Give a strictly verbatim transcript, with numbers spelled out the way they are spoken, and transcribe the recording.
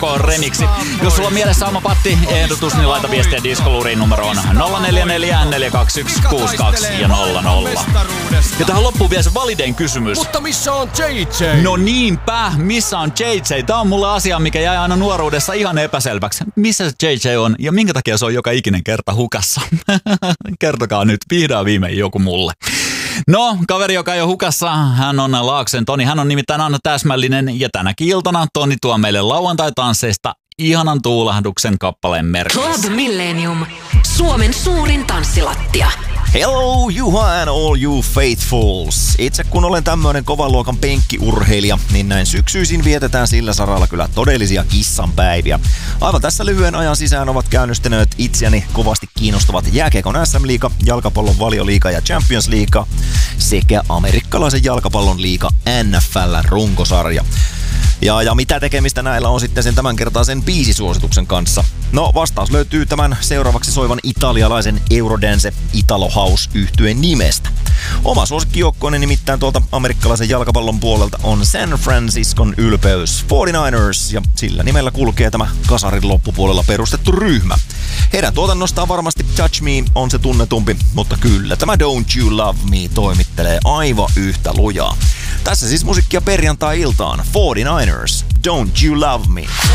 remiksi. Jos sulla on mielessä oma patti ehdotus, niin laita viestiä Discoluuriin numeroon nolla neljä neljä neljä kaksi yksi kuusi kaksi ja nolla nolla. Ja tähän loppuun vielä se validein kysymys. Mutta missä on J J? No niinpä, missä on J J? Tää on mulle asia, mikä jäi aina nuoruudessa ihan epäselväksi. Missä se J J on ja minkä takia se on joka ikinen kerta hukassa? Kertokaa nyt vihdoin viimein joku mulle. No, kaveri, joka ei ole hukassa, hän on Laaksen Toni. Hän on nimittäin aina täsmällinen ja tänäkin iltana Toni tuo meille lauantai-tansseista ihanan tuulahduksen kappaleen merkeissä. Club Millennium, Suomen suurin tanssilattia. Hello Juha and all you faithfuls. Itse kun olen tämmöinen kovan luokan penkkiurheilija, niin näin syksyisin vietetään sillä saralla kyllä todellisia kissanpäiviä. Aivan tässä lyhyen ajan sisään ovat käynnistyneet itseäni kovasti kiinnostavat jääkiekon S M-liiga, jalkapallon valioliiga ja Champions League sekä amerikkalaisen jalkapallon liiga N F L runkosarja. Ja, ja mitä tekemistä näillä on sitten sen tämänkertaisen biisisuosituksen kanssa? No, vastaus löytyy tämän seuraavaksi soivan italialaisen Eurodance Italo House -yhtyeen nimestä. Oma suosikkijoukkoinen nimittäin tuolta amerikkalaisen jalkapallon puolelta on San Franciscon ylpeys neljäkymmentäyhdeksän ja sillä nimellä kulkee tämä kasarin loppupuolella perustettu ryhmä. Heidän tuotannostaan varmasti Touch Me on se tunnetumpi, mutta kyllä tämä Don't You Love Me toimittelee aivan yhtä lujaa. Tässä siis musiikkia perjantai-iltaan. neljäkymmentäyhdeksän, Don't You Love Me.